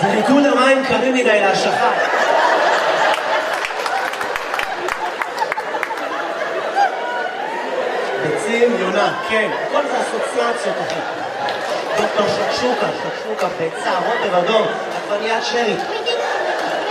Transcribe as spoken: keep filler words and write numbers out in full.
בריקוד המים קרים מדי להשכה. ביצים, יונה, כן, כל זה אסוציאציות, אחי. דוקטור שקשוקה, שקשוקה, ביצה, רוטב אדום, עגבניית שרי.